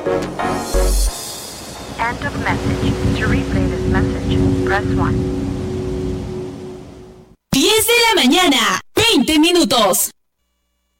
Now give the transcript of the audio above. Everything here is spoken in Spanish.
End of message. To replay this message, press 1. 10 de la mañana, 20 minutos.